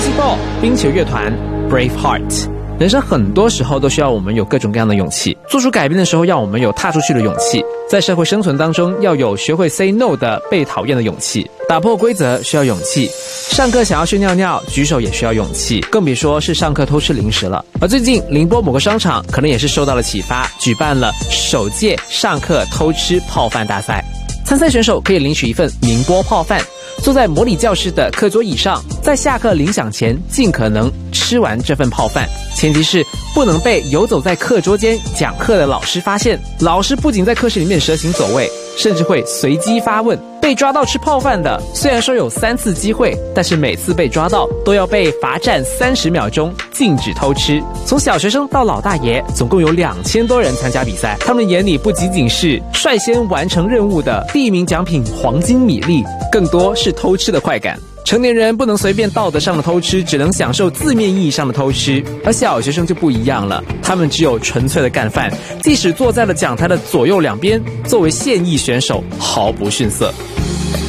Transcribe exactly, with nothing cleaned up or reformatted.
爱惜 ball 冰球乐团 Brave Heart。人生很多时候都需要我们有各种各样的勇气，做出改变的时候要我们有踏出去的勇气，在社会生存当中要有学会 say no 的被讨厌的勇气，打破规则需要勇气，上课想要去尿尿举手也需要勇气，更别说是上课偷吃零食了。而最近宁波某个商场可能也是受到了启发，举办了首届上课偷吃泡饭大赛，参赛选手可以领取一份宁波泡饭，坐在模拟教室的课桌椅上，在下课铃响前尽可能吃完这份泡饭，前提是不能被游走在课桌间讲课的老师发现。老师不仅在课室里面蛇行走位，甚至会随机发问。被抓到吃泡饭的虽然说有三次机会，但是每次被抓到都要被罚站三十秒钟，禁止偷吃。从小学生到老大爷，总共有两千多人参加比赛，他们眼里不仅仅是率先完成任务的第一名奖品黄金米粒，更多是偷吃的快感。成年人不能随便道德上的偷吃，只能享受字面意义上的偷吃，而小学生就不一样了，他们只有纯粹的干饭，即使坐在了讲台的左右两边，作为现役选手毫不逊色。